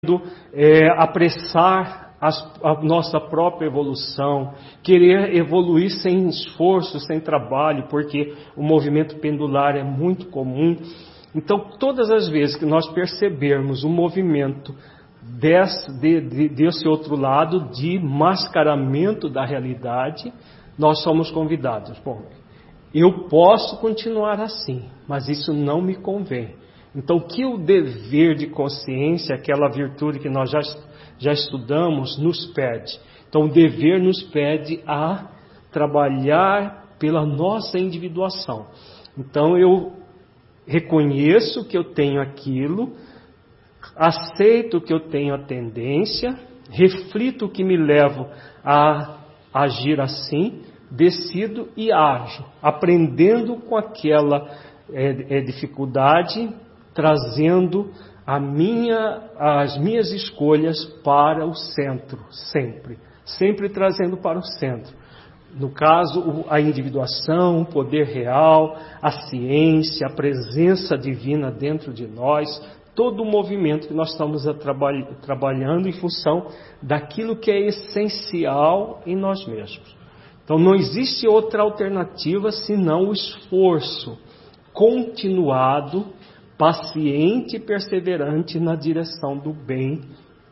apressar a nossa própria evolução, querer evoluir sem esforço, sem trabalho, porque o movimento pendular é muito comum. Então, todas as vezes que nós percebermos o movimento desse outro lado de mascaramento da realidade, nós somos convidados. Bom, eu posso continuar assim, mas isso não me convém. Então, o que o dever de consciência, aquela virtude que nós já estudamos, nos pede? Então, o dever nos pede a trabalhar pela nossa individuação. Então, eu reconheço que eu tenho aquilo, aceito que eu tenho a tendência, reflito o que me leva a agir assim, decido e ajo, aprendendo com aquela dificuldade, trazendo as minhas escolhas para o centro, sempre trazendo para o centro. No caso, a individuação, o poder real, a ciência, a presença divina dentro de nós, todo o movimento que nós estamos trabalhando em função daquilo que é essencial em nós mesmos. Então não existe outra alternativa senão o esforço continuado, paciente e perseverante na direção do bem,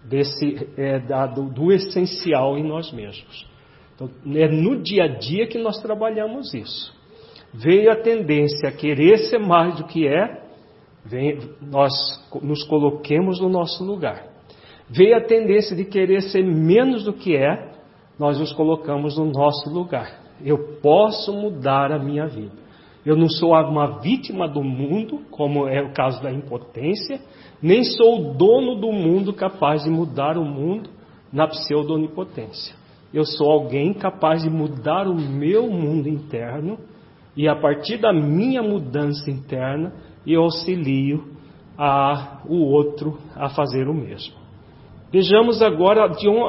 do essencial em nós mesmos. Então, é no dia a dia que nós trabalhamos isso. Veio a tendência a querer ser mais do que nós nos coloquemos no nosso lugar. Veio a tendência de querer ser menos do que nós nos colocamos no nosso lugar. Eu posso mudar a minha vida. Eu não sou uma vítima do mundo, como é o caso da impotência, nem sou o dono do mundo capaz de mudar o mundo na pseudo-onipotência. Eu sou alguém capaz de mudar o meu mundo interno e a partir da minha mudança interna eu auxilio o outro a fazer o mesmo. Vejamos agora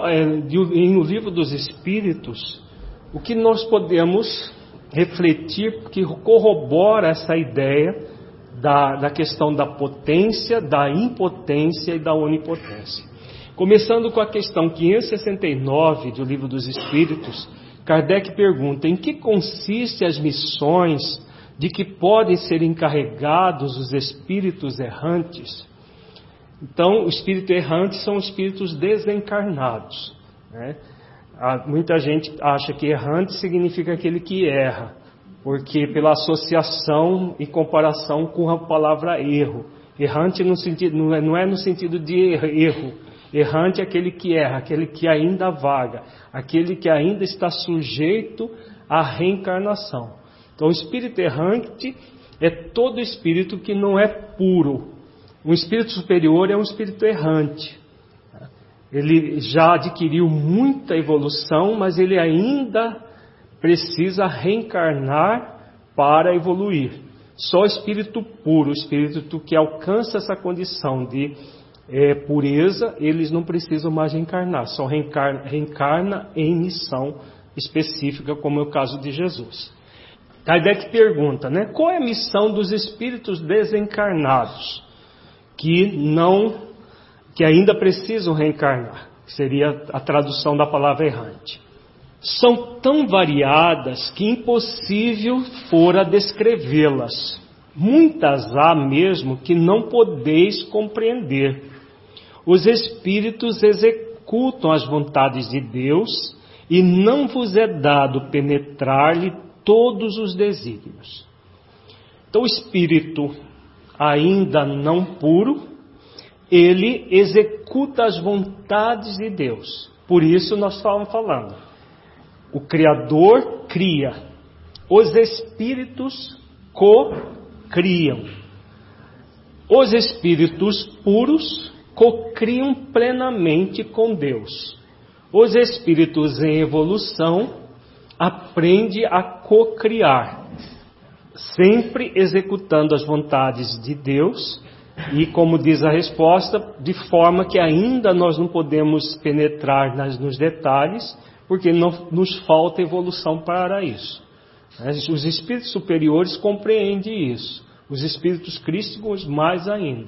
no Livro dos Espíritos o que nós podemos refletir que corrobora essa ideia da questão da potência, da impotência e da onipotência. Começando com a questão 569 do Livro dos Espíritos, Kardec pergunta: em que consistem as missões de que podem ser encarregados os espíritos errantes? Então, os espíritos errantes são espíritos desencarnados, né? Muita gente acha que errante significa aquele que erra, porque pela associação e comparação com a palavra erro. Errante não é no sentido de erro. Errante é aquele que erra, aquele que ainda vaga, aquele que ainda está sujeito à reencarnação. Então, o espírito errante é todo espírito que não é puro. Um espírito superior é um espírito errante. Ele já adquiriu muita evolução, mas ele ainda precisa reencarnar para evoluir. Só o espírito puro, o espírito que alcança essa condição de pureza, eles não precisam mais reencarnar, só reencarna em missão específica, como é o caso de Jesus. Kardec pergunta, qual é a missão dos espíritos desencarnados que ainda precisam reencarnar? Seria a tradução da palavra errante. São tão variadas que impossível fora descrevê-las. Muitas há mesmo que não podeis compreender. Os espíritos executam as vontades de Deus e não vos é dado penetrar-lhe todos os desígnios. Então, o espírito ainda não puro, ele executa as vontades de Deus. Por isso nós estávamos falando. O Criador cria. Os espíritos co-criam. Os espíritos puros co-criam plenamente com Deus. Os espíritos em evolução aprendem a co-criar, sempre executando as vontades de Deus. E como diz a resposta, de forma que ainda nós não podemos penetrar nos detalhes, porque não nos falta evolução para isso. Os espíritos superiores compreendem isso. Os espíritos crísticos mais ainda.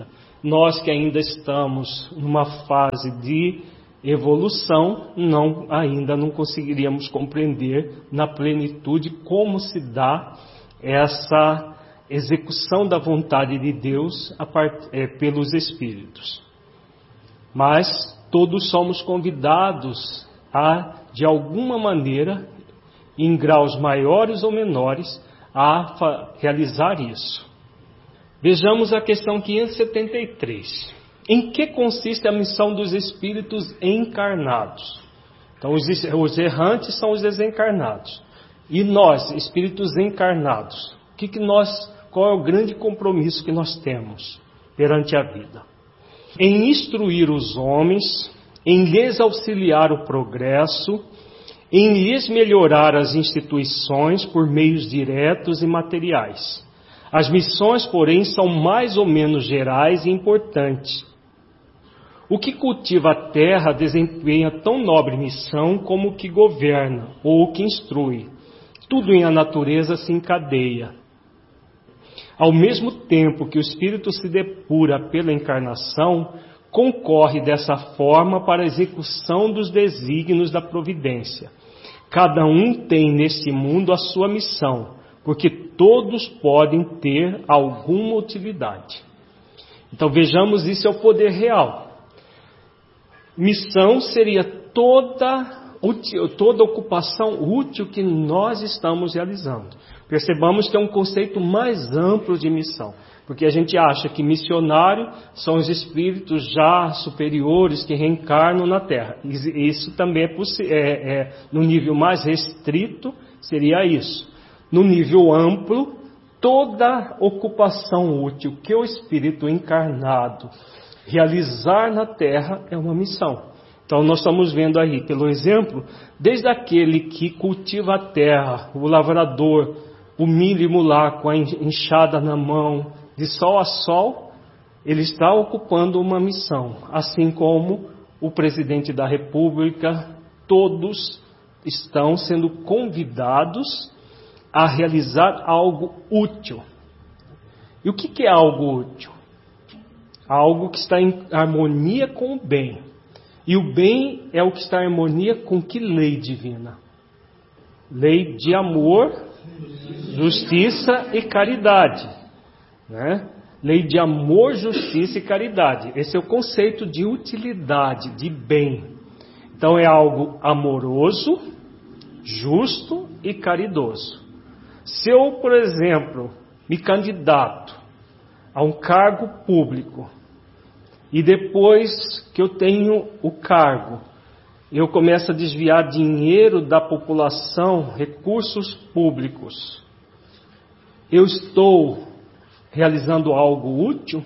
nós que ainda estamos numa fase de evolução, ainda não conseguiríamos compreender na plenitude como se dá essa execução da vontade de Deus pelos Espíritos. Mas todos somos convidados a, de alguma maneira, em graus maiores ou menores, a realizar isso. Vejamos a questão 573. Em que consiste a missão dos espíritos encarnados? Então, os errantes são os desencarnados. E nós, espíritos encarnados, qual é o grande compromisso que nós temos perante a vida? Em instruir os homens, em lhes auxiliar o progresso, em lhes melhorar as instituições por meios diretos e materiais. As missões, porém, são mais ou menos gerais e importantes. O que cultiva a terra desempenha tão nobre missão como o que governa ou o que instrui. Tudo em a natureza se encadeia. Ao mesmo tempo que o espírito se depura pela encarnação, concorre dessa forma para a execução dos desígnios da providência. Cada um tem neste mundo a sua missão, porque todos podem ter alguma utilidade. Então vejamos, isso é o poder real. Missão seria toda ocupação útil que nós estamos realizando. Percebamos que é um conceito mais amplo de missão, porque a gente acha que missionário são os espíritos já superiores que reencarnam na Terra. Isso também no nível mais restrito, seria isso. No nível amplo, toda ocupação útil que o espírito encarnado realizar na Terra é uma missão. Então nós estamos vendo aí, pelo exemplo, desde aquele que cultiva a terra, o lavrador, o milho e mular com a enxada na mão, de sol a sol, ele está ocupando uma missão. Assim como o presidente da República, todos estão sendo convidados a realizar algo útil. E o que é algo útil? Algo que está em harmonia com o bem. E o bem é o que está em harmonia com que lei divina? Lei de amor, justiça e caridade. Né? Lei de amor, justiça e caridade. Esse é o conceito de utilidade, de bem. Então é algo amoroso, justo e caridoso. Se eu, por exemplo, me candidato a um cargo público, e depois que eu tenho o cargo, eu começo a desviar dinheiro da população, recursos públicos, eu estou realizando algo útil?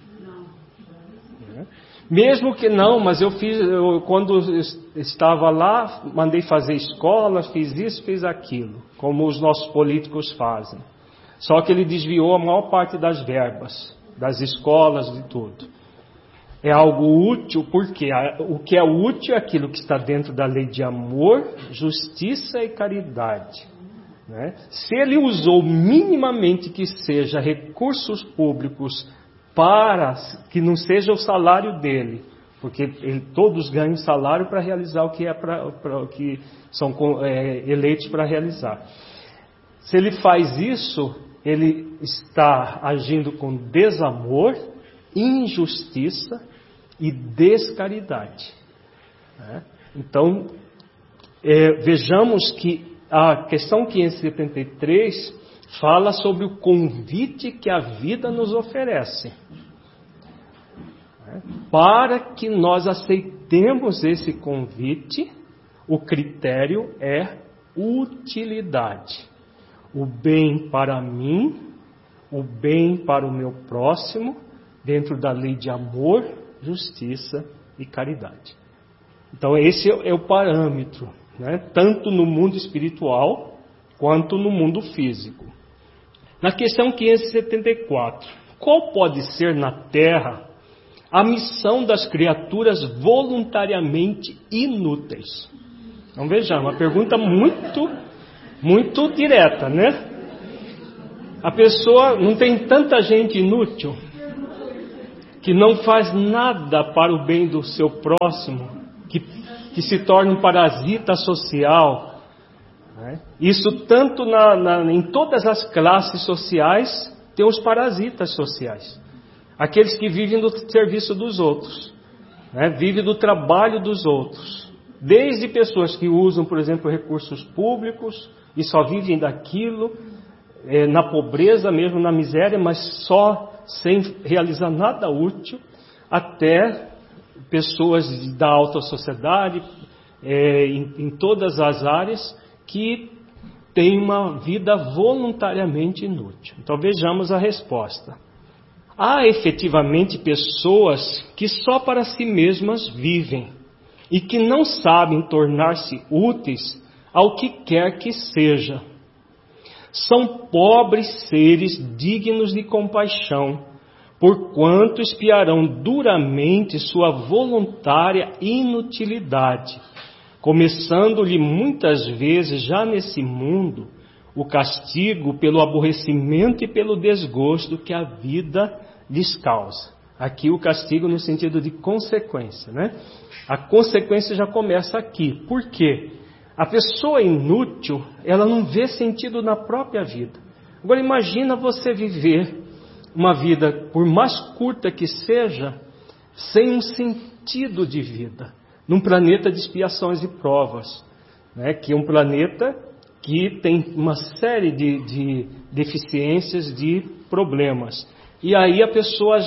Não. Mesmo que não, mas quando estava lá, mandei fazer escola, fiz isso, fiz aquilo, como os nossos políticos fazem. Só que ele desviou a maior parte das verbas, das escolas, de tudo. É algo útil, porque o que é útil é aquilo que está dentro da lei de amor, justiça e caridade. Né? Se ele usou minimamente que seja recursos públicos para que não seja o salário dele, porque todos ganham salário para realizar o que que são eleitos para realizar. Se ele faz isso, ele está agindo com desamor, injustiça e descaridade. Então, vejamos que a questão 573 fala sobre o convite que a vida nos oferece. Para que nós aceitemos esse convite, o critério é utilidade. O bem para mim, o bem para o meu próximo, dentro da lei de amor, justiça e caridade. Então esse é o parâmetro, né? Tanto no mundo espiritual quanto no mundo físico. Na questão 574, qual pode ser na Terra a missão das criaturas voluntariamente inúteis? Então vejamos, uma pergunta muito direta, né? A pessoa, não tem tanta gente inútil? que não faz nada para o bem do seu próximo, que se torna um parasita social, né? Isso tanto em todas as classes sociais, tem os parasitas sociais. Aqueles que vivem do serviço dos outros, né? Vivem do trabalho dos outros. Desde pessoas que usam, por exemplo, recursos públicos e só vivem daquilo, na pobreza mesmo, na miséria, mas só sem realizar nada útil, até pessoas da alta sociedade, em todas as áreas, que têm uma vida voluntariamente inútil. Então vejamos a resposta. Há efetivamente pessoas que só para si mesmas vivem e que não sabem tornar-se úteis ao que quer que seja. São pobres seres dignos de compaixão, porquanto espiarão duramente sua voluntária inutilidade, começando-lhe muitas vezes já nesse mundo o castigo pelo aborrecimento e pelo desgosto que a vida lhes causa. Aqui o castigo no sentido de consequência, né? A consequência já começa aqui. Por quê? A pessoa inútil, ela não vê sentido na própria vida. Agora imagina você viver uma vida, por mais curta que seja, sem um sentido de vida, num planeta de expiações e provas, né? Que é um planeta que tem uma série de deficiências, de problemas. E aí a pessoa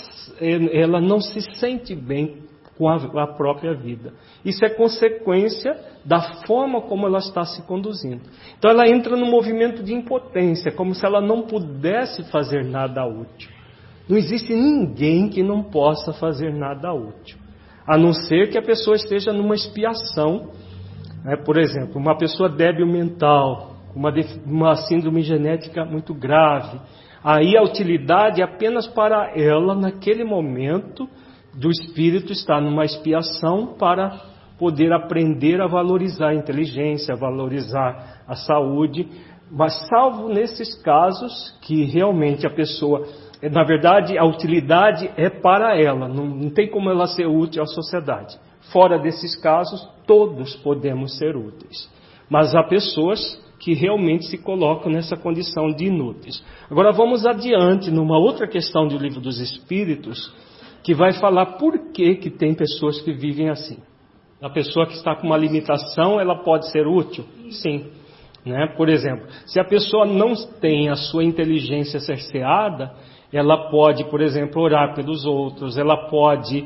ela não se sente bem com a própria vida. Isso é consequência da forma como ela está se conduzindo. Então ela entra num movimento de impotência, como se ela não pudesse fazer nada útil. Não existe ninguém que não possa fazer nada útil, a não ser que a pessoa esteja numa expiação, né? Por exemplo, uma pessoa débil mental, uma síndrome genética muito grave. Aí a utilidade é apenas para ela, naquele momento, do espírito estar numa expiação para poder aprender a valorizar a inteligência, a valorizar a saúde, mas salvo nesses casos que realmente a pessoa, na verdade, a utilidade é para ela, não tem como ela ser útil à sociedade. Fora desses casos, todos podemos ser úteis, mas há pessoas que realmente se colocam nessa condição de inúteis. Agora vamos adiante numa outra questão do Livro dos Espíritos, que vai falar por que tem pessoas que vivem assim. A pessoa que está com uma limitação, ela pode ser útil? Sim. Né? Por exemplo, se a pessoa não tem a sua inteligência cerceada, ela pode, por exemplo, orar pelos outros, ela pode,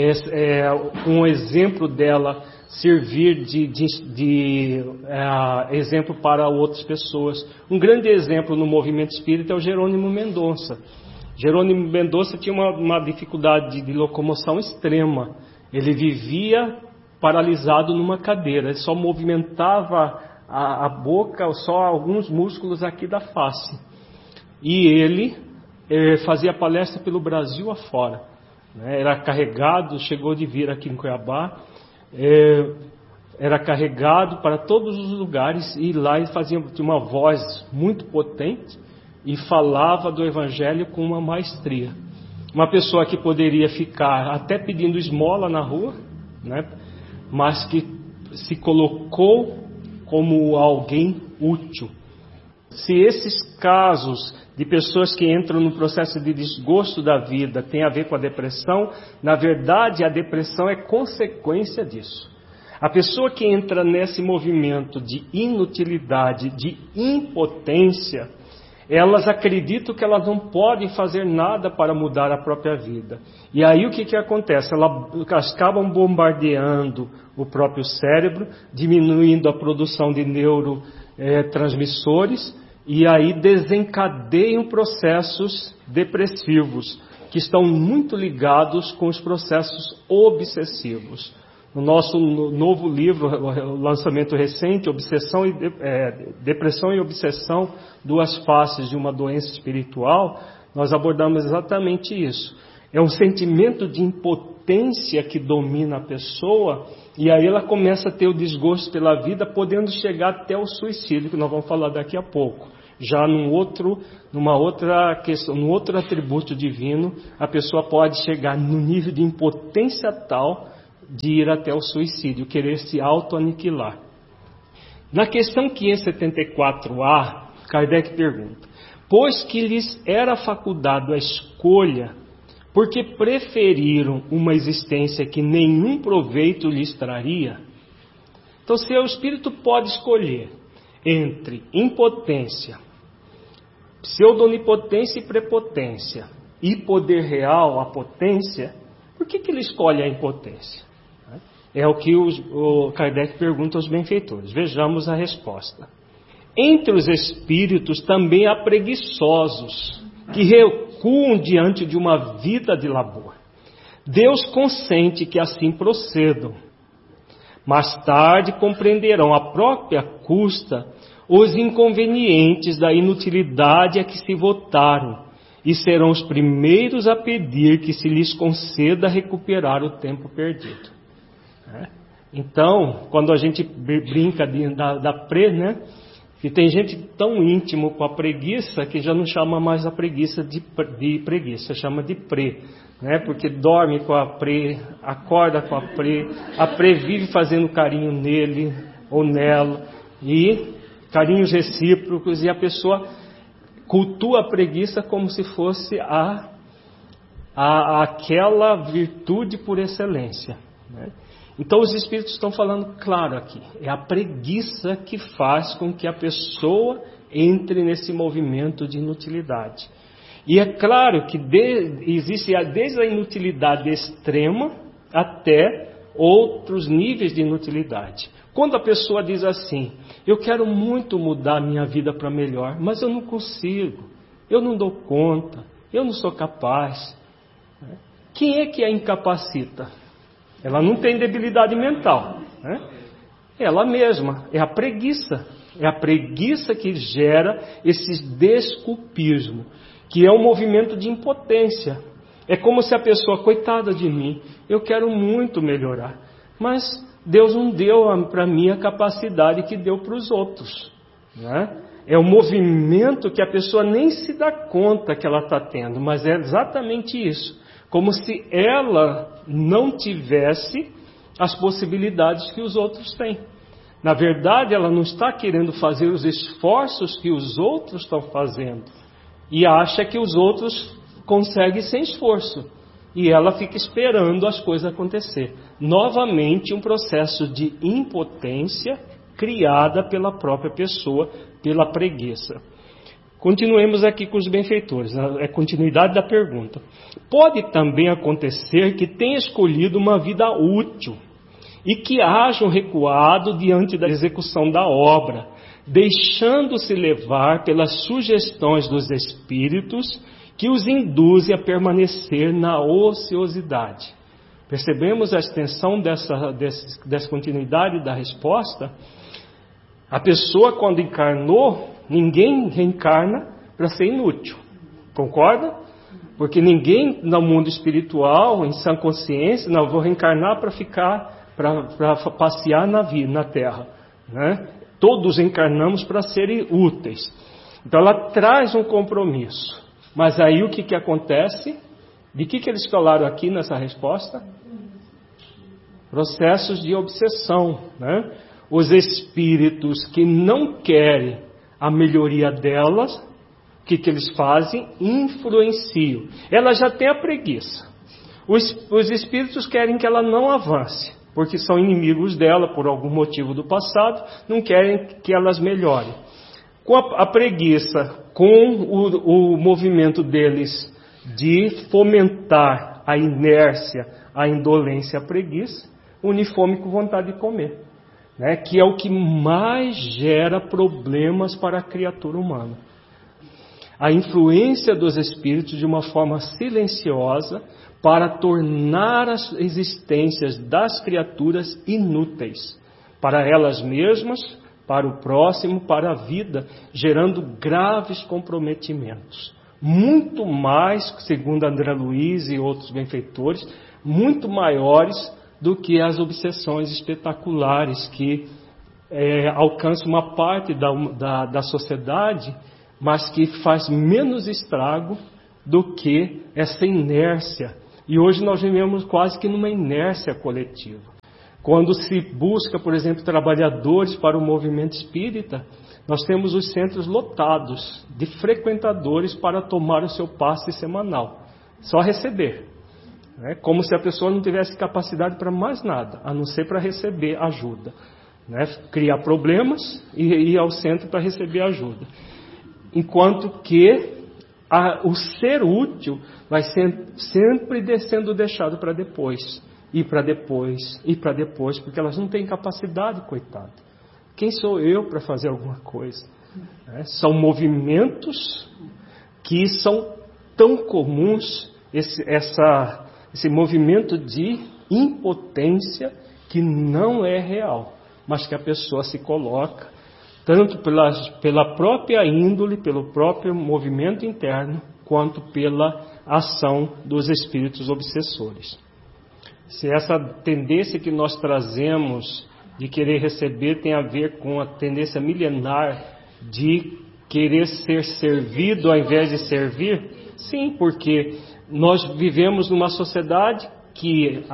com o exemplo dela, servir de exemplo para outras pessoas. Um grande exemplo no movimento espírita é o Jerônimo Mendonça. Jerônimo Mendonça tinha uma dificuldade de locomoção extrema. Ele vivia paralisado numa cadeira. Ele só movimentava a boca, só alguns músculos aqui da face. E ele fazia palestra pelo Brasil afora. Era carregado, chegou de vir aqui em Cuiabá, era carregado para todos os lugares, e lá ele tinha uma voz muito potente e falava do Evangelho com uma maestria. Uma pessoa que poderia ficar até pedindo esmola na rua, né? Mas que se colocou como alguém útil. Se esses casos de pessoas que entram no processo de desgosto da vida tem a ver com a depressão, na verdade a depressão é consequência disso. A pessoa que entra nesse movimento de inutilidade, de impotência, elas acreditam que elas não podem fazer nada para mudar a própria vida. E aí o que acontece? Elas acabam bombardeando o próprio cérebro, diminuindo a produção de neurotransmissores, e aí desencadeiam processos depressivos, que estão muito ligados com os processos obsessivos. No nosso novo livro, o lançamento recente, Depressão e Obsessão, duas faces de uma doença espiritual, nós abordamos exatamente isso. É um sentimento de impotência que domina a pessoa, e aí ela começa a ter o desgosto pela vida, podendo chegar até o suicídio, que nós vamos falar daqui a pouco. Já numa outra questão, num outro atributo divino, a pessoa pode chegar no nível de impotência tal de ir até o suicídio, querer se auto-aniquilar. Na questão 574a, Kardec pergunta: pois que lhes era facultado a escolha, porque preferiram uma existência que nenhum proveito lhes traria? Então, se o espírito pode escolher entre impotência, pseudonipotência e prepotência, e poder real, a potência, por que ele escolhe a impotência? É o que o Kardec pergunta aos benfeitores. Vejamos a resposta. Entre os espíritos também há preguiçosos, que recuam diante de uma vida de labor. Deus consente que assim procedam. Mais tarde compreenderão à própria custa os inconvenientes da inutilidade a que se votaram, e serão os primeiros a pedir que se lhes conceda recuperar o tempo perdido. Então, quando a gente brinca da né? E tem gente tão íntimo com a preguiça que já não chama mais a preguiça de preguiça, chama de né? Porque dorme com a acorda com a vive fazendo carinho nele ou nela, e carinhos recíprocos, e a pessoa cultua a preguiça como se fosse aquela virtude por excelência, né? Então os espíritos estão falando claro aqui, é a preguiça que faz com que a pessoa entre nesse movimento de inutilidade. E é claro que existe desde a inutilidade extrema até outros níveis de inutilidade. Quando a pessoa diz assim: eu quero muito mudar minha vida para melhor, mas eu não consigo, eu não dou conta, eu não sou capaz. Quem é que a incapacita? Ela não tem debilidade mental, né? Ela mesma, é a preguiça. É a preguiça que gera esse desculpismo, que é um movimento de impotência. É como se a pessoa, coitada de mim, eu quero muito melhorar, mas Deus não deu para mim a capacidade que deu para os outros, né? É um movimento que a pessoa nem se dá conta que ela está tendo, mas é exatamente isso. Como se ela não tivesse as possibilidades que os outros têm. Na verdade, ela não está querendo fazer os esforços que os outros estão fazendo. E acha que os outros conseguem sem esforço. E ela fica esperando as coisas acontecer. Novamente, um processo de impotência criada pela própria pessoa, pela preguiça. Continuemos aqui com os benfeitores, é continuidade da pergunta. Pode também acontecer que tenha escolhido uma vida útil e que hajam recuado diante da execução da obra, deixando-se levar pelas sugestões dos espíritos que os induzem a permanecer na ociosidade. Percebemos a extensão dessa continuidade da resposta? A pessoa, quando encarnou, ninguém reencarna para ser inútil, concorda? Porque ninguém no mundo espiritual, em sã consciência, não, vou reencarnar para passear na Terra, né? Todos encarnamos para serem úteis. Então ela traz um compromisso. Mas aí o que acontece? De que eles falaram aqui nessa resposta? Processos de obsessão, né? Os espíritos que não querem a melhoria delas, o que eles fazem? Influenciam. Ela já tem a preguiça. Os espíritos querem que ela não avance, porque são inimigos dela por algum motivo do passado, não querem que elas melhorem. Com a preguiça, com o movimento deles de fomentar a inércia, a indolência, a preguiça, uniforme com vontade de comer, né? Que é o que mais gera problemas para a criatura humana. A influência dos espíritos de uma forma silenciosa para tornar as existências das criaturas inúteis, para elas mesmas, para o próximo, para a vida, gerando graves comprometimentos. Muito mais, segundo André Luiz e outros benfeitores, muito maiores do que as obsessões espetaculares que alcançam uma parte da sociedade, mas que faz menos estrago do que essa inércia. E hoje nós vivemos quase que numa inércia coletiva. Quando se busca, por exemplo, trabalhadores para o movimento espírita, nós temos os centros lotados de frequentadores para tomar o seu passe semanal. Só receber. Como se a pessoa não tivesse capacidade para mais nada, a não ser para receber ajuda. Criar problemas e ir ao centro para receber ajuda. Enquanto que o ser útil vai sempre sendo deixado para depois. E para depois, porque elas não têm capacidade, coitado. Quem sou eu para fazer alguma coisa? São movimentos que são tão comuns, esse movimento de impotência que não é real, mas que a pessoa se coloca, tanto pela própria índole, pelo próprio movimento interno, quanto pela ação dos espíritos obsessores. Se essa tendência que nós trazemos de querer receber tem a ver com a tendência milenar de querer ser servido ao invés de servir, sim, porque nós vivemos numa sociedade que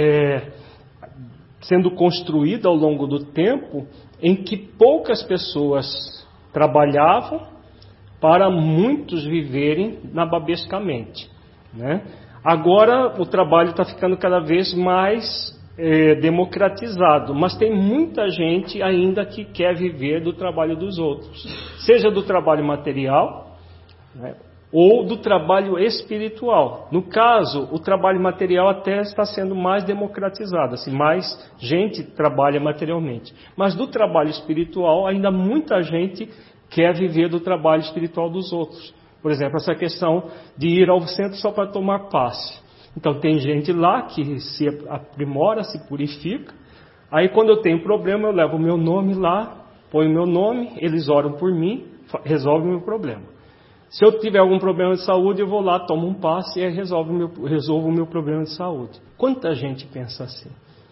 sendo construída ao longo do tempo, em que poucas pessoas trabalhavam para muitos viverem nababescamente, Agora o trabalho está ficando cada vez mais democratizado, mas tem muita gente ainda que quer viver do trabalho dos outros, seja do trabalho material, ou do trabalho espiritual. No caso, o trabalho material até está sendo mais democratizado, assim, mais gente trabalha materialmente. Mas do trabalho espiritual, ainda muita gente quer viver do trabalho espiritual dos outros. Por exemplo, essa questão de ir ao centro só para tomar passe. Então tem gente lá que se aprimora, se purifica. Aí quando eu tenho problema, eu levo o meu nome lá, ponho o meu nome, eles oram por mim, resolvem o meu problema. Se eu tiver algum problema de saúde, eu vou lá, tomo um passe e resolvo o meu problema de saúde. Quanta gente pensa assim,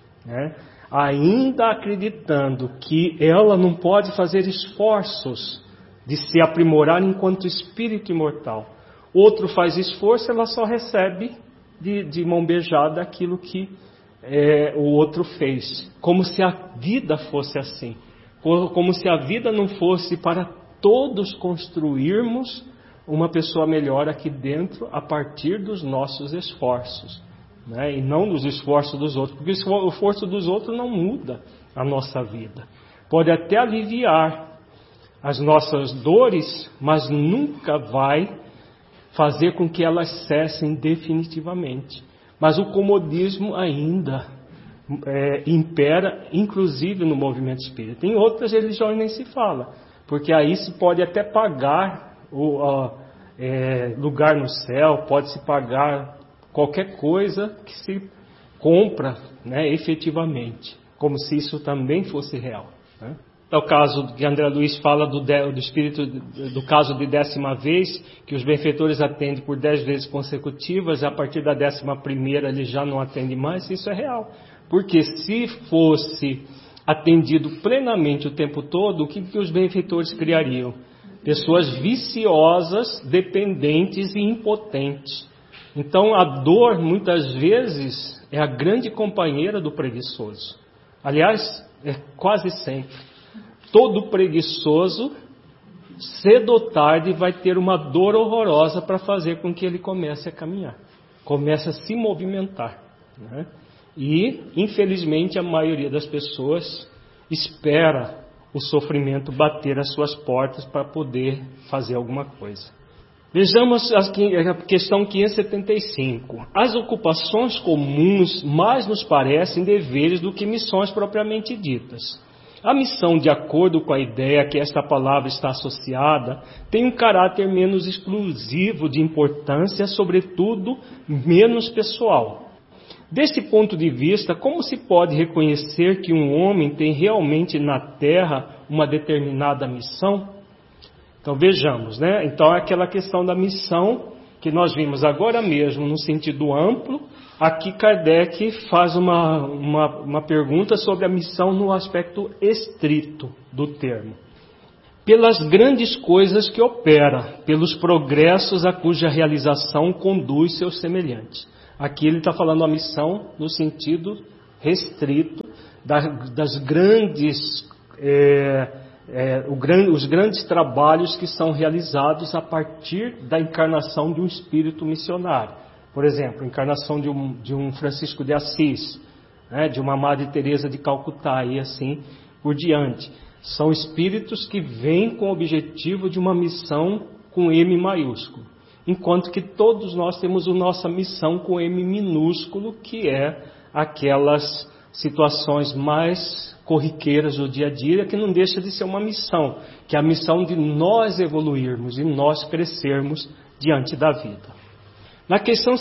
Ainda acreditando que ela não pode fazer esforços de se aprimorar enquanto espírito imortal. Outro faz esforço, ela só recebe de mão beijada aquilo que o outro fez. Como se a vida fosse assim. Como se a vida não fosse para todos construirmos uma pessoa melhor aqui dentro a partir dos nossos esforços. E não dos esforços dos outros. Porque o esforço dos outros não muda a nossa vida. Pode até aliviar as nossas dores, mas nunca vai fazer com que elas cessem definitivamente. Mas o comodismo ainda impera, inclusive no movimento espírita. Em outras religiões nem se fala, porque aí se pode até pagar lugar no céu, pode-se pagar qualquer coisa que se compra, efetivamente, como se isso também fosse real. É o caso que André Luiz fala do espírito, do caso de 10ª vez, que os benfeitores atendem por 10 vezes consecutivas, e a partir da 11ª ele já não atende mais. Isso é real. Porque se fosse atendido plenamente o tempo todo, o que os benfeitores criariam? Pessoas viciosas, dependentes e impotentes. Então a dor, muitas vezes, é a grande companheira do preguiçoso. Aliás, é quase sempre. Todo preguiçoso, cedo ou tarde, vai ter uma dor horrorosa para fazer com que ele comece a caminhar, comece a se movimentar. E, infelizmente, a maioria das pessoas espera o sofrimento bater às suas portas para poder fazer alguma coisa. Vejamos a questão 575. As ocupações comuns mais nos parecem deveres do que missões propriamente ditas. A missão, de acordo com a ideia que esta palavra está associada, tem um caráter menos exclusivo de importância, sobretudo menos pessoal. Deste ponto de vista, como se pode reconhecer que um homem tem realmente na Terra uma determinada missão? Então vejamos, Então é aquela questão da missão que nós vimos agora mesmo no sentido amplo. Aqui Kardec faz uma pergunta sobre a missão no aspecto estrito do termo. pelas grandes coisas que opera, pelos progressos a cuja realização conduz seus semelhantes. Aqui ele está falando a missão no sentido restrito das grandes, os grandes trabalhos que são realizados a partir da encarnação de um espírito missionário. Por exemplo, a encarnação de um Francisco de Assis, de uma Madre Teresa de Calcutá e assim por diante. São espíritos que vêm com o objetivo de uma missão com M maiúsculo. Enquanto que todos nós temos a nossa missão com M minúsculo, que é aquelas situações mais corriqueiras do dia a dia, que não deixa de ser uma missão, que é a missão de nós evoluirmos e nós crescermos diante da vida. Na questão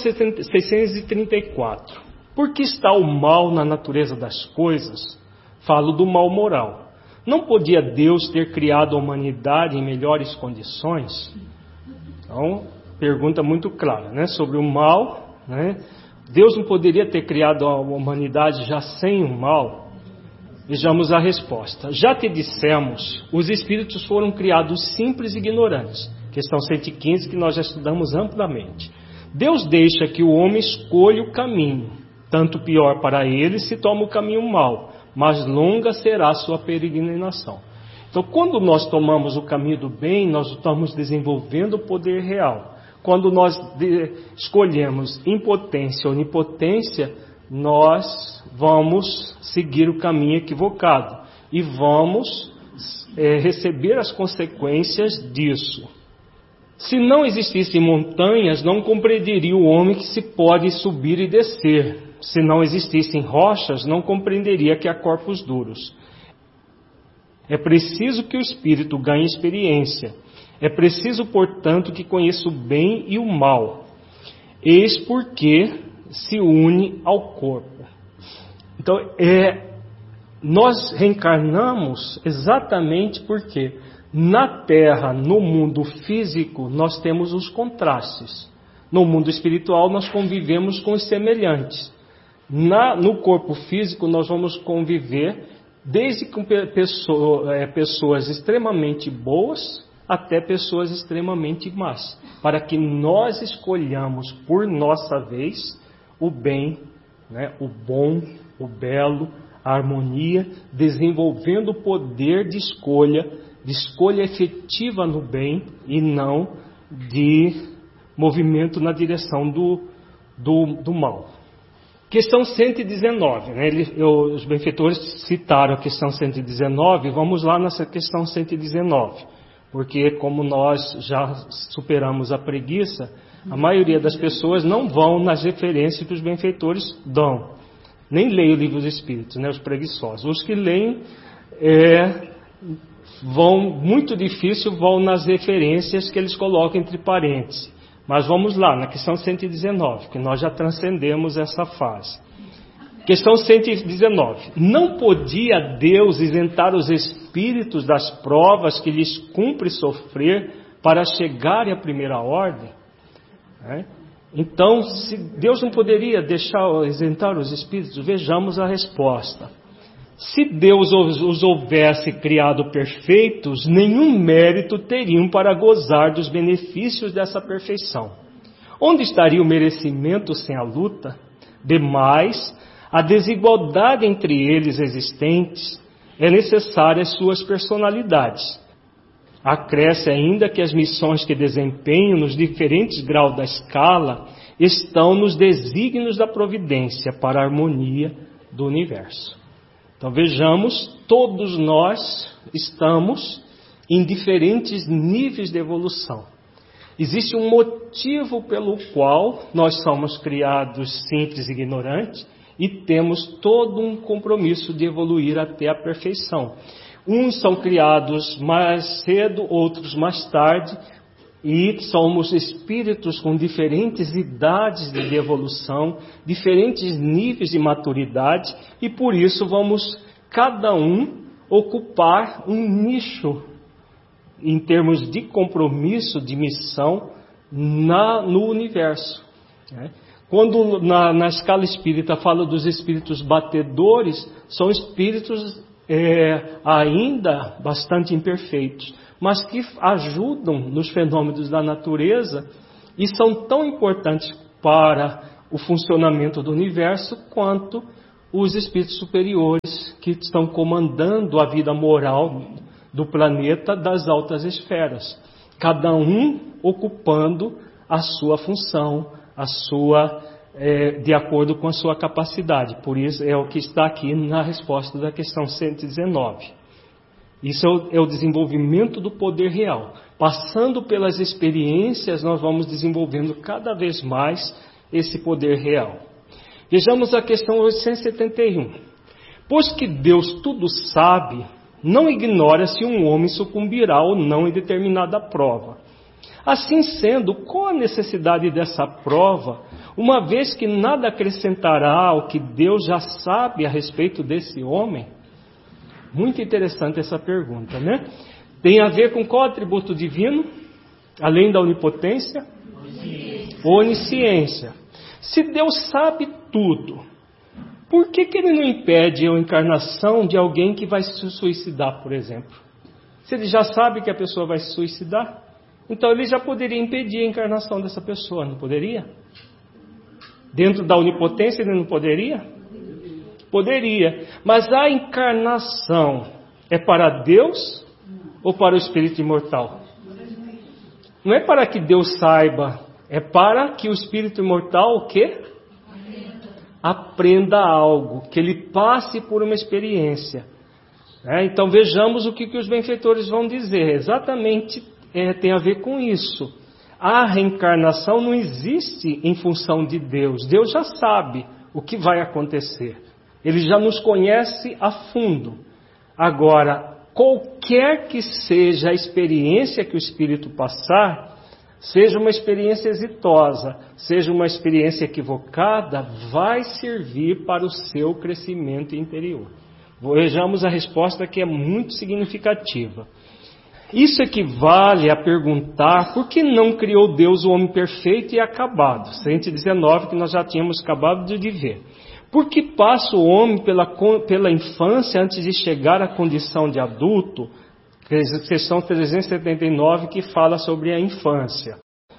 634, por que está o mal na natureza das coisas? Falo do mal moral. Não podia Deus ter criado a humanidade em melhores condições? Então, pergunta muito clara, sobre o mal, Deus não poderia ter criado a humanidade já sem o mal? Vejamos a resposta. Já te dissemos, os espíritos foram criados simples e ignorantes. Questão 115, que nós já estudamos amplamente. Deus deixa que o homem escolha o caminho, tanto pior para ele se toma o caminho mau, mas longa será a sua peregrinação. Então, quando nós tomamos o caminho do bem, nós estamos desenvolvendo o poder real. Quando nós escolhemos impotência ou onipotência, nós vamos seguir o caminho equivocado e vamos receber as consequências disso. Se não existissem montanhas, não compreenderia o homem que se pode subir e descer. Se não existissem rochas, não compreenderia que há corpos duros. É preciso que o espírito ganhe experiência. É preciso, portanto, que conheça o bem e o mal. Eis porque se une ao corpo. Então, nós reencarnamos exatamente porque na Terra, no mundo físico, nós temos os contrastes. No mundo espiritual, nós convivemos com os semelhantes. No corpo físico, nós vamos conviver desde com pessoas extremamente boas até pessoas extremamente más, para que nós escolhamos por nossa vez o bem, o bom, o belo, a harmonia, desenvolvendo o poder de escolha efetiva no bem e não de movimento na direção do mal. Questão 119, os benfeitores citaram a questão 119, vamos lá nessa questão 119, porque como nós já superamos a preguiça, a maioria das pessoas não vão nas referências que os benfeitores dão, nem leem o livro dos Espíritos, os preguiçosos. Os que leem muito difícil vão nas referências que eles colocam entre parênteses. Mas vamos lá, na questão 119, que nós já transcendemos essa fase. Questão 119. Não podia Deus isentar os espíritos das provas que lhes cumpre sofrer para chegarem à primeira ordem? Então, se Deus não poderia isentar os espíritos, vejamos a resposta. Se Deus os houvesse criado perfeitos, nenhum mérito teriam para gozar dos benefícios dessa perfeição. Onde estaria o merecimento sem a luta? Demais, a desigualdade entre eles existentes é necessária às suas personalidades. Acresce ainda que as missões que desempenham nos diferentes graus da escala estão nos desígnios da providência para a harmonia do universo. Então vejamos, todos nós estamos em diferentes níveis de evolução. Existe um motivo pelo qual nós somos criados simples e ignorantes e temos todo um compromisso de evoluir até a perfeição. Uns são criados mais cedo, outros mais tarde, e somos espíritos com diferentes idades de evolução, diferentes níveis de maturidade, e por isso vamos cada um ocupar um nicho em termos de compromisso, de missão no universo. Quando na escala espírita fala dos espíritos batedores, são espíritos ainda bastante imperfeitos, mas que ajudam nos fenômenos da natureza e são tão importantes para o funcionamento do universo quanto os espíritos superiores que estão comandando a vida moral do planeta das altas esferas, cada um ocupando a sua função, de acordo com a sua capacidade. Por isso é o que está aqui na resposta da questão 119. Isso é o desenvolvimento do poder real. Passando pelas experiências, nós vamos desenvolvendo cada vez mais esse poder real. Vejamos a questão 871. Pois que Deus tudo sabe, não ignora se um homem sucumbirá ou não em determinada prova. Assim sendo, qual a necessidade dessa prova, uma vez que nada acrescentará ao que Deus já sabe a respeito desse homem? Muito interessante essa pergunta, né? Tem a ver com qual atributo divino? Além da onipotência? Onisciência. Se Deus sabe tudo, por que Ele não impede a encarnação de alguém que vai se suicidar, por exemplo? Se Ele já sabe que a pessoa vai se suicidar, então Ele já poderia impedir a encarnação dessa pessoa, não poderia? Dentro da onipotência Ele não poderia? Poderia. Mas a encarnação é para Deus ou para o espírito imortal? Não é para que Deus saiba, é para que o espírito imortal o quê? Aprenda algo, que ele passe por uma experiência. Então vejamos o que os benfeitores vão dizer. Exatamente tem a ver com isso. A reencarnação não existe em função de Deus. Deus já sabe o que vai acontecer. Ele já nos conhece a fundo. Agora, qualquer que seja a experiência que o espírito passar, seja uma experiência exitosa, seja uma experiência equivocada, vai servir para o seu crescimento interior. Vejamos a resposta que é muito significativa. Isso equivale a perguntar por que não criou Deus o homem perfeito e acabado. 119 que nós já tínhamos acabado de ver. Por que passa o homem pela infância antes de chegar à condição de adulto? Questão 379 que fala sobre a infância.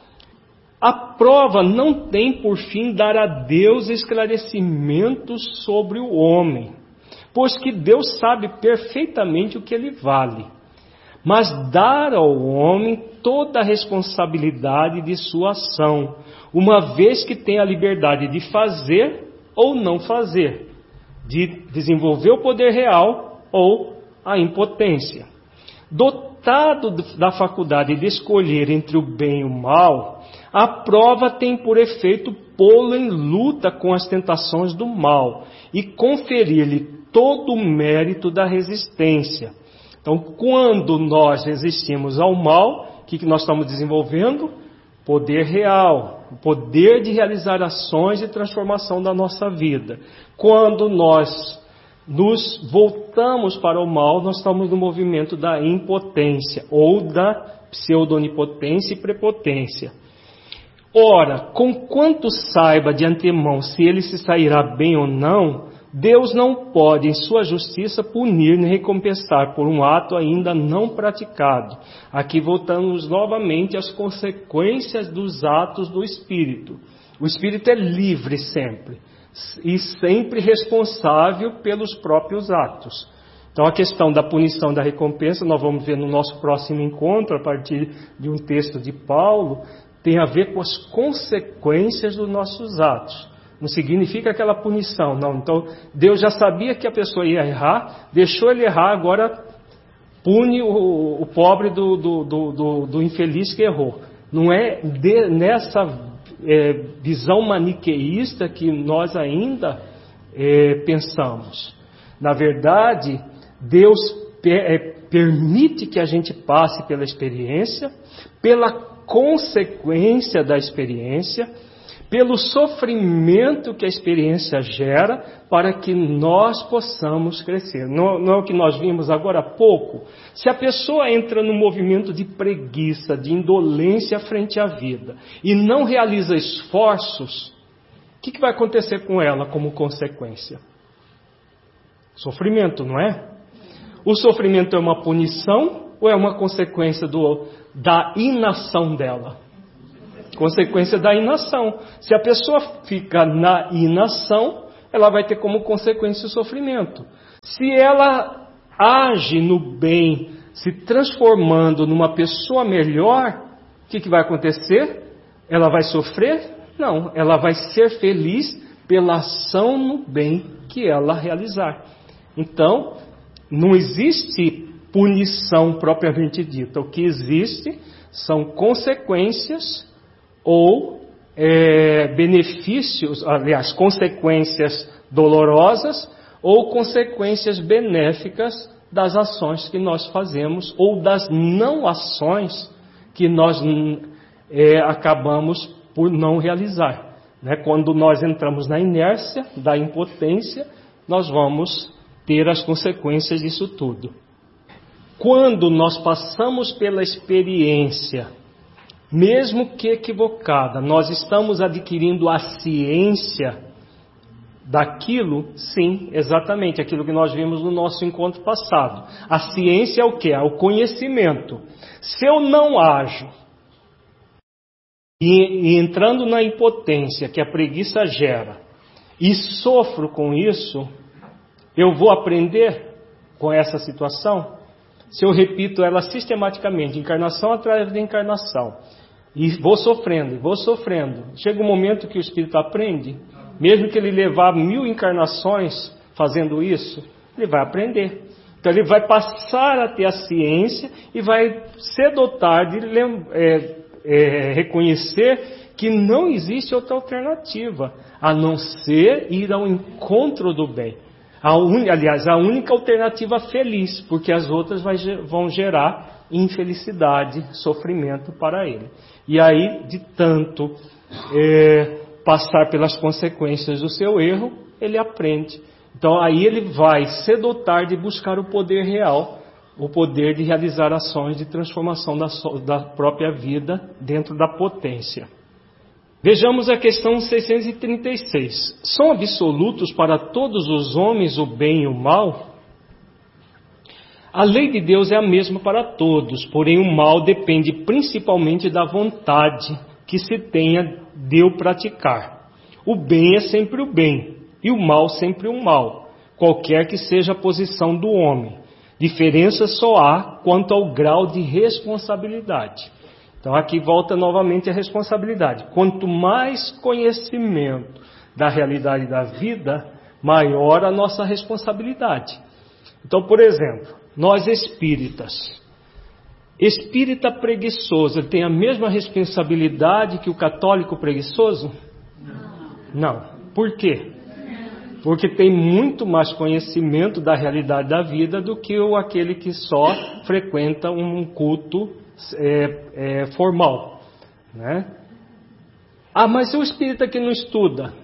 A prova não tem por fim dar a Deus esclarecimentos sobre o homem, pois que Deus sabe perfeitamente o que ele vale, mas dar ao homem toda a responsabilidade de sua ação, uma vez que tem a liberdade de fazer ou não fazer, de desenvolver o poder real ou a impotência. Dotado da faculdade de escolher entre o bem e o mal, a prova tem por efeito pô-lo em luta com as tentações do mal e conferir-lhe todo o mérito da resistência. Então, quando nós resistimos ao mal, o que nós estamos desenvolvendo? Poder real, o poder de realizar ações de transformação da nossa vida. Quando nós nos voltamos para o mal, nós estamos no movimento da impotência ou da pseudo-onipotência e prepotência. Ora, conquanto saiba de antemão se ele se sairá bem ou não, Deus não pode, em sua justiça, punir nem recompensar por um ato ainda não praticado. Aqui voltamos novamente às consequências dos atos do Espírito. O Espírito é livre sempre, e sempre responsável pelos próprios atos. Então a questão da punição e da recompensa, nós vamos ver no nosso próximo encontro, a partir de um texto de Paulo, tem a ver com as consequências dos nossos atos. Não significa aquela punição, não. Então, Deus já sabia que a pessoa ia errar, deixou ele errar, agora pune o pobre do infeliz que errou. Não é nessa visão maniqueísta que nós ainda pensamos. Na verdade, Deus permite que a gente passe pela experiência, pela consequência da experiência, pelo sofrimento que a experiência gera, para que nós possamos crescer. Não é o que nós vimos agora há pouco? Se a pessoa entra no movimento de preguiça, de indolência frente à vida, e não realiza esforços, o que vai acontecer com ela como consequência? Sofrimento, não é? O sofrimento é uma punição ou é uma consequência da inação dela? Consequência da inação. Se a pessoa fica na inação, ela vai ter como consequência o sofrimento. Se ela age no bem, se transformando numa pessoa melhor, o que vai acontecer? Ela vai sofrer? Não, ela vai ser feliz pela ação no bem que ela realizar. Então, não existe punição propriamente dita. O que existe são consequências ou benefícios, aliás, consequências dolorosas ou consequências benéficas das ações que nós fazemos ou das não ações que nós acabamos por não realizar. Quando nós entramos na inércia da impotência, nós vamos ter as consequências disso tudo. Quando nós passamos pela experiência, mesmo que equivocada, nós estamos adquirindo a ciência daquilo, sim, exatamente, aquilo que nós vimos no nosso encontro passado. A ciência é o quê? É o conhecimento. Se eu não ajo, e entrando na impotência que a preguiça gera, e sofro com isso, eu vou aprender com essa situação? Se eu repito ela sistematicamente, encarnação atrás de encarnação, e vou sofrendo, chega um momento que o espírito aprende, mesmo que ele levar 1000 encarnações fazendo isso, ele vai aprender. Então ele vai passar a ter a ciência e vai cedo ou tarde reconhecer que não existe outra alternativa, a não ser ir ao encontro do bem. Aliás, a única alternativa feliz, porque as outras vão gerar infelicidade, sofrimento para ele. E aí, de tanto passar pelas consequências do seu erro, ele aprende. Então aí ele vai cedo ou tarde buscar o poder real, o poder de realizar ações de transformação da própria vida dentro da potência. Vejamos a questão 636. São absolutos para todos os homens o bem e o mal? A lei de Deus é a mesma para todos, porém o mal depende principalmente da vontade que se tenha de o praticar. O bem é sempre o bem, e o mal sempre o mal, qualquer que seja a posição do homem. Diferença só há quanto ao grau de responsabilidade. Então aqui volta novamente a responsabilidade. Quanto mais conhecimento da realidade da vida, maior a nossa responsabilidade. Então, por exemplo, nós espírita preguiçoso, ele tem a mesma responsabilidade que o católico preguiçoso? Não. Por quê? Porque tem muito mais conhecimento da realidade da vida do que aquele que só frequenta um culto formal, né? Mas e o espírita que não estuda?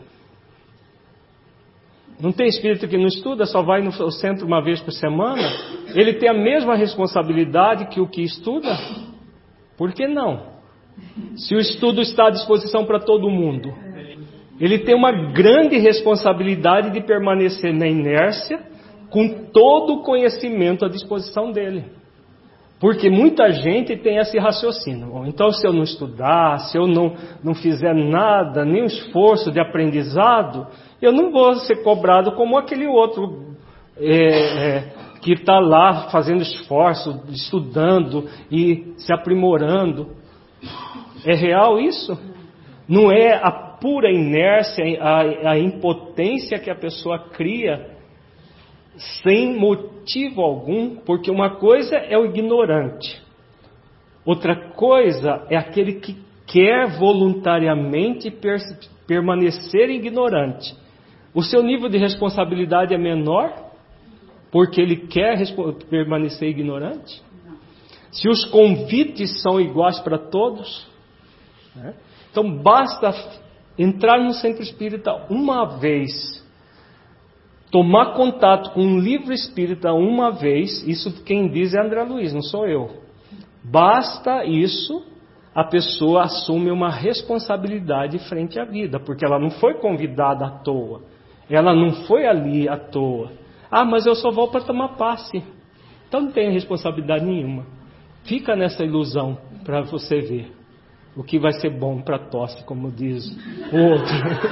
Não tem espírita que não estuda, só vai no centro uma vez por semana? Ele tem a mesma responsabilidade que o que estuda? Por que não? Se o estudo está à disposição para todo mundo, ele tem uma grande responsabilidade de permanecer na inércia com todo o conhecimento à disposição dele. Porque muita gente tem esse raciocínio. Então, se eu não estudar, se eu não fizer nada, nenhum esforço de aprendizado, eu não vou ser cobrado como aquele outro que está lá fazendo esforço, estudando e se aprimorando. É real isso? Não é a pura inércia, a impotência que a pessoa cria sem motivo algum, porque uma coisa é o ignorante, outra coisa é aquele que quer voluntariamente permanecer ignorante. O seu nível de responsabilidade é menor porque ele quer permanecer ignorante? Se os convites são iguais para todos, né? Então basta entrar no centro espírita uma vez, tomar contato com um livro espírita uma vez, isso quem diz é André Luiz, não sou eu. Basta isso, a pessoa assume uma responsabilidade frente à vida, porque ela não foi convidada à toa, ela não foi ali à toa. Mas eu só vou para tomar passe. Então não tem responsabilidade nenhuma. Fica nessa ilusão para você ver o que vai ser bom para tosse, como diz o outro.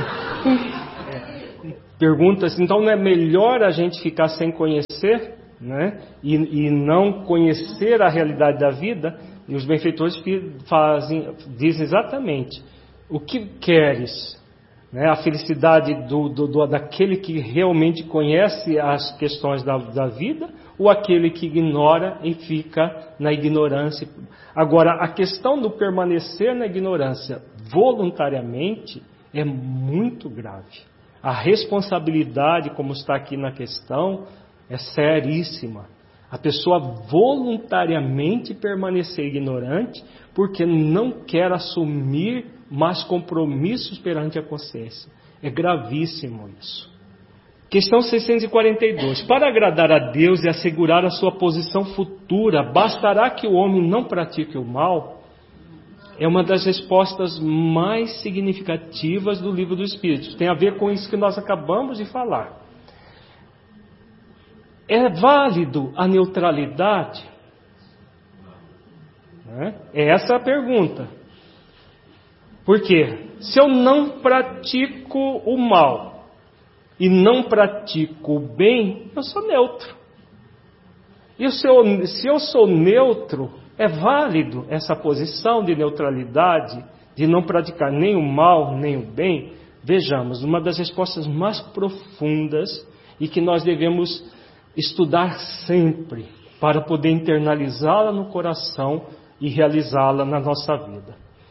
Pergunta-se, então não é melhor a gente ficar sem conhecer, né? E não conhecer a realidade da vida? E os benfeitores dizem exatamente: o que queres? Né? A felicidade daquele que realmente conhece as questões da vida, ou aquele que ignora e fica na ignorância? Agora, a questão do permanecer na ignorância voluntariamente é muito grave. A responsabilidade, como está aqui na questão, é seríssima. A pessoa voluntariamente permanecer ignorante porque não quer assumir mais compromissos perante a consciência. É gravíssimo isso. Questão 642. Para agradar a Deus e assegurar a sua posição futura, bastará que o homem não pratique o mal? É uma das respostas mais significativas do Livro dos Espíritos. Tem a ver com isso que nós acabamos de falar. É válido a neutralidade? É essa a pergunta. Por quê? Se eu não pratico o mal e não pratico o bem, eu sou neutro. E se eu sou neutro, é válido essa posição de neutralidade, de não praticar nem o mal, nem o bem? Vejamos, uma das respostas mais profundas e que nós devemos estudar sempre para poder internalizá-la no coração e realizá-la na nossa vida.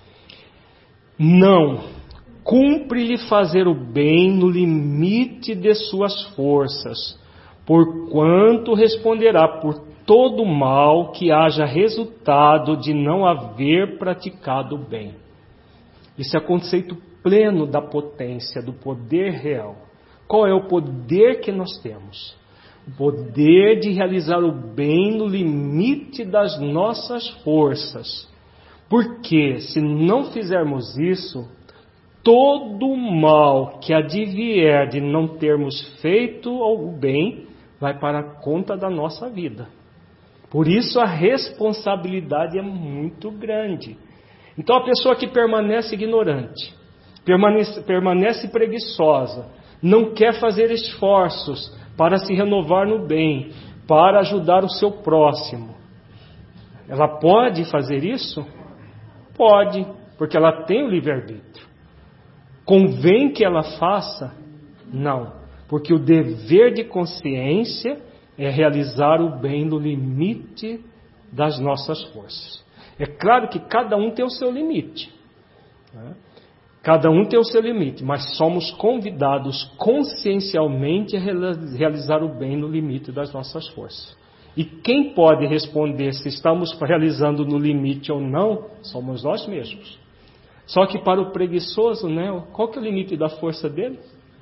Não, cumpre-lhe fazer o bem no limite de suas forças, porquanto responderá por todo o mal que haja resultado de não haver praticado o bem. Isso é conceito pleno da potência, do poder real. Qual é o poder que nós temos? O poder de realizar o bem no limite das nossas forças. Porque se não fizermos isso, todo o mal que advier de não termos feito o bem vai para a conta da nossa vida. Por isso a responsabilidade é muito grande. Então a pessoa que permanece ignorante, permanece preguiçosa, não quer fazer esforços para se renovar no bem, para ajudar o seu próximo, ela pode fazer isso? Pode, porque ela tem o livre-arbítrio. Convém que ela faça? Não, porque o dever de consciência é realizar o bem no limite das nossas forças. É claro que cada um tem o seu limite, né? Cada um tem o seu limite, mas somos convidados consciencialmente a realizar o bem no limite das nossas forças. E quem pode responder se estamos realizando no limite ou não, somos nós mesmos. Só que para o preguiçoso, né, qual que é o limite da força dele?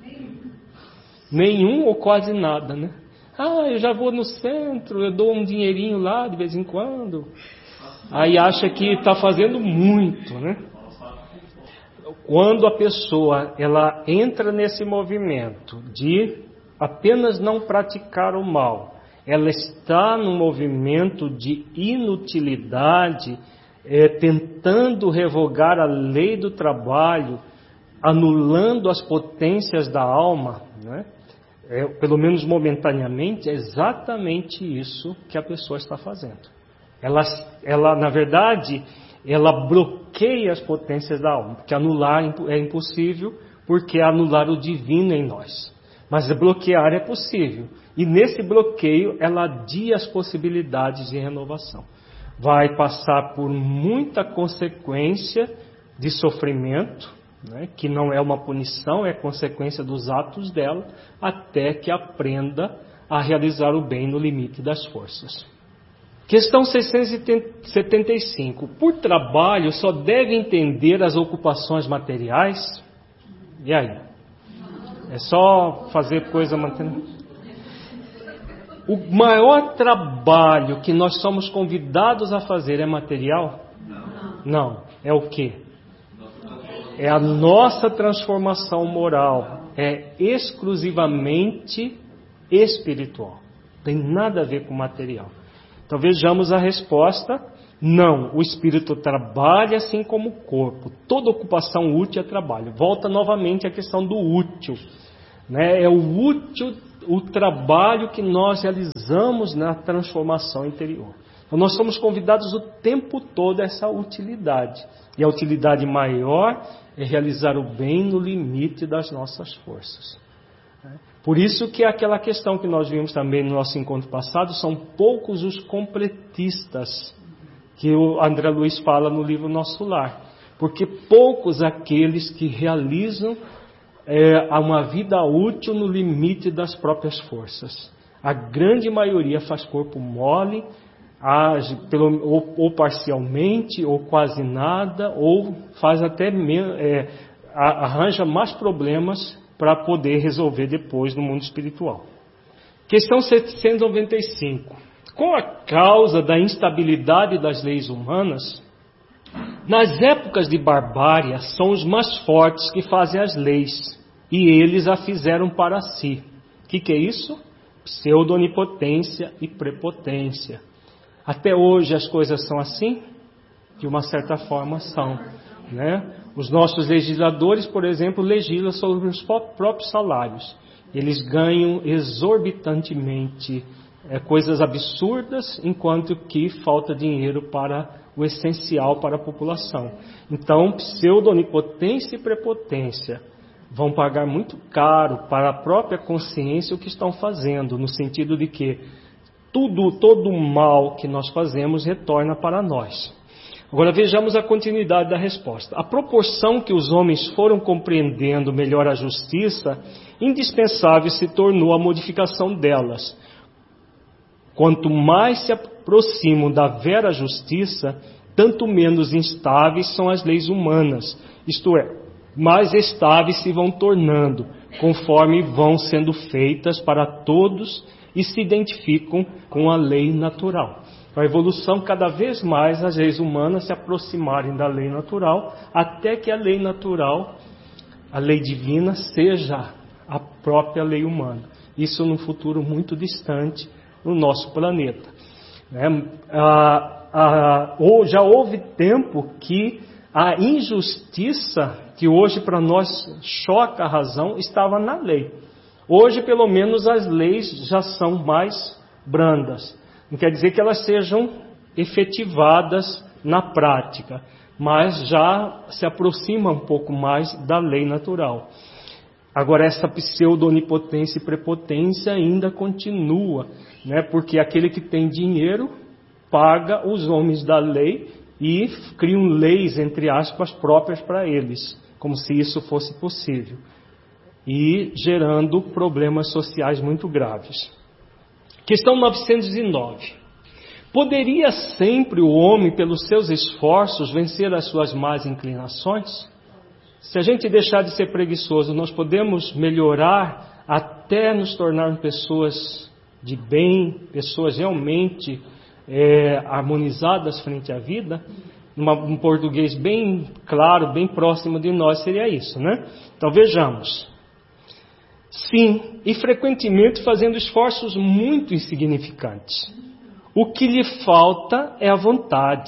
Nenhum ou quase nada, né? Eu já vou no centro, eu dou um dinheirinho lá de vez em quando. Aí acha que está fazendo muito, né? Quando a pessoa ela entra nesse movimento de apenas não praticar o mal, ela está num movimento de inutilidade, tentando revogar a lei do trabalho, anulando as potências da alma, né? Pelo menos momentaneamente, é exatamente isso que a pessoa está fazendo. Ela na verdade, ela bloqueia as potências da alma, porque anular é impossível, porque é anular o divino em nós. Mas bloquear é possível. E nesse bloqueio, ela adia as possibilidades de renovação. Vai passar por muita consequência de sofrimento, né, que não é uma punição, é consequência dos atos dela, até que aprenda a realizar o bem no limite das forças. Questão 675. Por trabalho só deve entender as ocupações materiais? E aí? É só fazer coisa mantendo? O maior trabalho que nós somos convidados a fazer é material? Não. É o quê? É a nossa transformação moral. É exclusivamente espiritual. Tem nada a ver com material. Então vejamos a resposta: não, o espírito trabalha assim como o corpo. Toda ocupação útil é trabalho. Volta novamente à questão do útil, né? É o útil, o trabalho que nós realizamos na transformação interior. Então nós somos convidados o tempo todo a essa utilidade. E a utilidade maior é realizar o bem no limite das nossas forças. Por isso que aquela questão que nós vimos também no nosso encontro passado, são poucos os completistas, que o André Luiz fala no livro Nosso Lar. Porque poucos aqueles que realizam uma vida útil no limite das próprias forças. A grande maioria faz corpo mole, age ou parcialmente, ou quase nada, ou faz até arranja mais problemas para poder resolver depois no mundo espiritual. Questão 795. Com a causa da instabilidade das leis humanas, nas épocas de barbárie, são os mais fortes que fazem as leis, e eles a fizeram para si. O que é isso? Pseudo-onipotência e prepotência. Até hoje as coisas são assim? De uma certa forma são, né? Os nossos legisladores, por exemplo, legislam sobre os próprios salários. Eles ganham exorbitantemente coisas absurdas, enquanto que falta dinheiro para o essencial para a população. Então, pseudo-onipotência e prepotência vão pagar muito caro para a própria consciência o que estão fazendo, no sentido de que todo o mal que nós fazemos retorna para nós. Agora vejamos a continuidade da resposta. A proporção que os homens foram compreendendo melhor a justiça, indispensável se tornou a modificação delas. Quanto mais se aproximam da vera justiça, tanto menos instáveis são as leis humanas, isto é, mais estáveis se vão tornando, conforme vão sendo feitas para todos e se identificam com a lei natural. A evolução, cada vez mais as leis humanas se aproximarem da lei natural, até que a lei natural, a lei divina, seja a própria lei humana. Isso num futuro muito distante no nosso planeta. Já houve tempo que a injustiça, que hoje para nós choca a razão, estava na lei. Hoje, pelo menos, as leis já são mais brandas. Não quer dizer que elas sejam efetivadas na prática, mas já se aproxima um pouco mais da lei natural. Agora, essa pseudo-onipotência e prepotência ainda continua, né? Porque aquele que tem dinheiro paga os homens da lei e criam leis, entre aspas, próprias para eles, como se isso fosse possível, e gerando problemas sociais muito graves. Questão 909. Poderia sempre o homem, pelos seus esforços, vencer as suas más inclinações? Se a gente deixar de ser preguiçoso, nós podemos melhorar até nos tornar pessoas de bem, pessoas realmente harmonizadas frente à vida? Um português bem claro, bem próximo de nós seria isso, né? Então vejamos. Sim, e frequentemente fazendo esforços muito insignificantes. O que lhe falta é a vontade.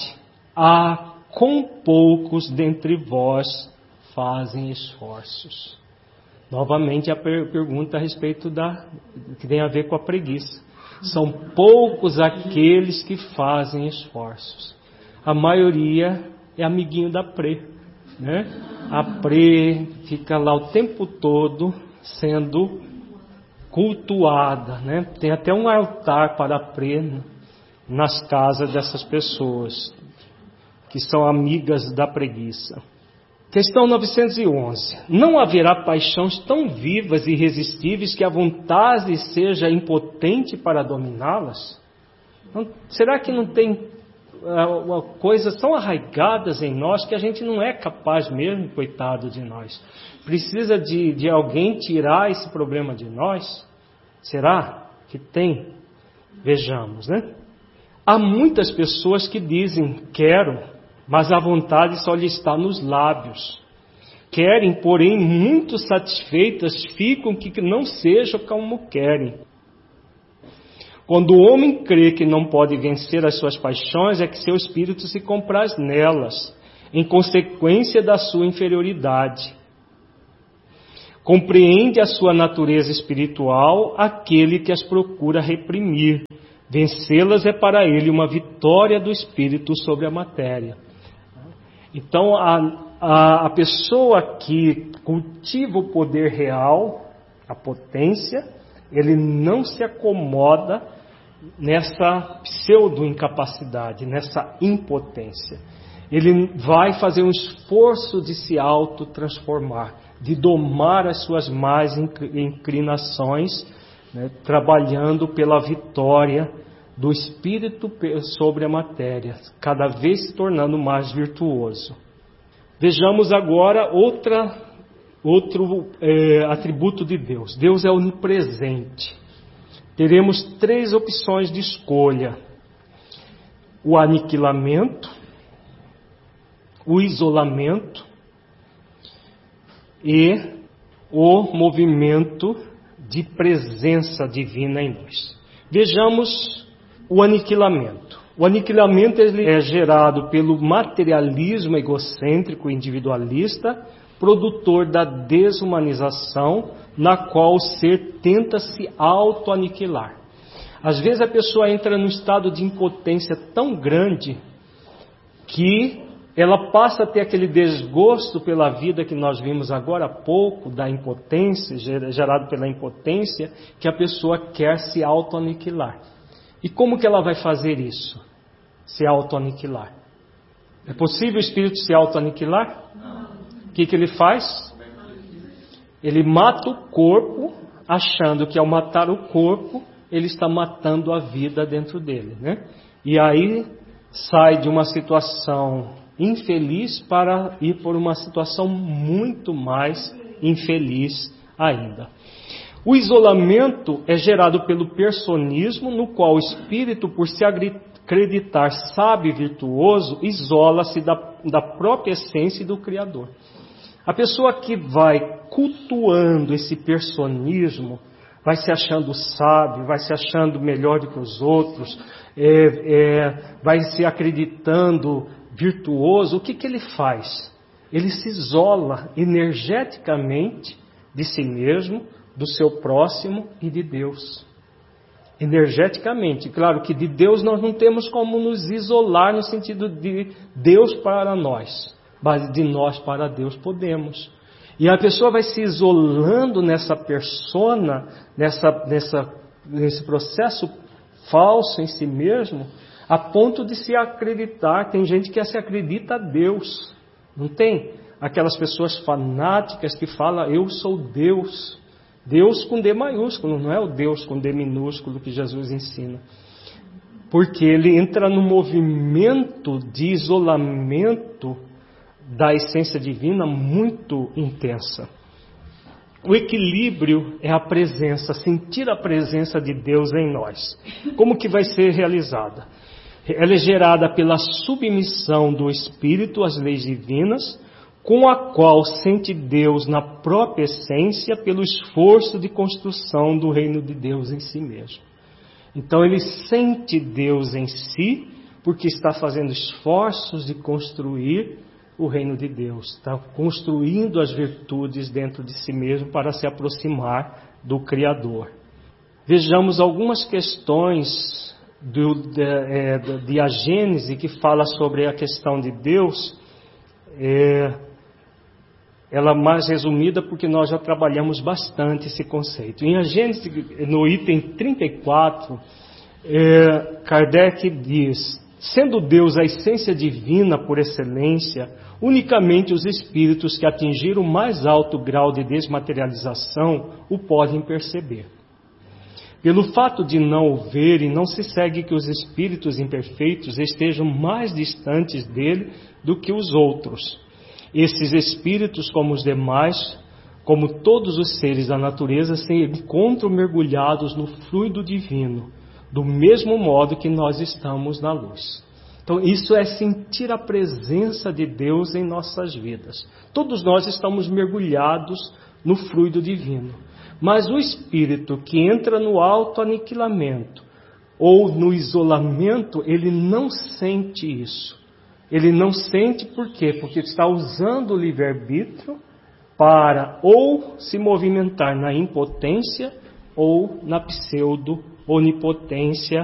Com poucos dentre vós fazem esforços. Novamente a pergunta a respeito que tem a ver com a preguiça. São poucos aqueles que fazem esforços. A maioria é amiguinho da prê, né? A prê fica lá o tempo todo sendo cultuada, né? Tem até um altar para a prê nas casas dessas pessoas que são amigas da preguiça. Questão 911. Não haverá paixões tão vivas e irresistíveis que a vontade seja impotente para dominá-las? Será que não tem coisas tão arraigadas em nós que a gente não é capaz mesmo, coitado de nós? Precisa de alguém tirar esse problema de nós? Será que tem? Vejamos, né? Há muitas pessoas que dizem quero, mas a vontade só lhe está nos lábios. Querem, porém, muito satisfeitas, ficam que não seja como querem. Quando o homem crê que não pode vencer as suas paixões, é que seu espírito se compraz nelas, em consequência da sua inferioridade. Compreende a sua natureza espiritual aquele que as procura reprimir. Vencê-las é para ele uma vitória do espírito sobre a matéria. Então, a pessoa que cultiva o poder real, a potência, ele não se acomoda nessa pseudo-incapacidade, nessa impotência. Ele vai fazer um esforço de se autotransformar, de domar as suas más inclinações, né, trabalhando pela vitória do espírito sobre a matéria, cada vez se tornando mais virtuoso. Vejamos agora outro atributo de Deus. Deus é onipresente. Teremos 3 opções de escolha: o aniquilamento, o isolamento e o movimento de presença divina em nós. Vejamos o aniquilamento. O aniquilamento ele é gerado pelo materialismo egocêntrico individualista, produtor da desumanização, na qual o ser tenta se auto-aniquilar. Às vezes a pessoa entra num estado de impotência tão grande que ela passa a ter aquele desgosto pela vida que nós vimos agora há pouco, da impotência, gerado pela impotência, que a pessoa quer se auto-aniquilar. E como que ela vai fazer isso? Se auto-aniquilar. É possível o espírito se auto-aniquilar? O que ele faz? Ele mata o corpo, achando que ao matar o corpo, ele está matando a vida dentro dele, né? E aí sai de uma situação infeliz para ir por uma situação muito mais infeliz ainda. O isolamento é gerado pelo personismo, no qual o espírito, por se acreditar sábio e virtuoso, isola-se da própria essência e do Criador. A pessoa que vai cultuando esse personismo, vai se achando sábio, vai se achando melhor do que os outros, vai se acreditando virtuoso, o que ele faz? Ele se isola energeticamente de si mesmo, do seu próximo e de Deus. Energeticamente. Claro que de Deus nós não temos como nos isolar no sentido de Deus para nós, mas de nós para Deus podemos. E a pessoa vai se isolando nessa persona, nesse processo falso em si mesmo, a ponto de se acreditar. Tem gente que se acredita a Deus. Não tem? Aquelas pessoas fanáticas que falam, eu sou Deus. Deus com D maiúsculo, não é o Deus com D minúsculo que Jesus ensina. Porque ele entra no movimento de isolamento da essência divina muito intensa. O equilíbrio é a presença, sentir a presença de Deus em nós. Como que vai ser realizada? Ela é gerada pela submissão do Espírito às leis divinas, com a qual sente Deus na própria essência pelo esforço de construção do reino de Deus em si mesmo. Então ele sente Deus em si, porque está fazendo esforços de construir o reino de Deus, está construindo as virtudes dentro de si mesmo para se aproximar do Criador. Vejamos algumas questões de a Gênese que fala sobre a questão de Deus. Ela mais resumida porque nós já trabalhamos bastante esse conceito. Em a Gênese, no item 34, Kardec diz: sendo Deus a essência divina por excelência, unicamente os espíritos que atingiram o mais alto grau de desmaterialização o podem perceber. Pelo fato de não o verem, não se segue que os espíritos imperfeitos estejam mais distantes dele do que os outros. Esses espíritos, como os demais, como todos os seres da natureza, se encontram mergulhados no fluido divino, do mesmo modo que nós estamos na luz. Então, isso é sentir a presença de Deus em nossas vidas. Todos nós estamos mergulhados no fluido divino. Mas o espírito que entra no auto-aniquilamento, ou no isolamento, ele não sente isso. Ele não sente por quê? Porque está usando o livre-arbítrio para ou se movimentar na impotência ou na pseudo-onipotência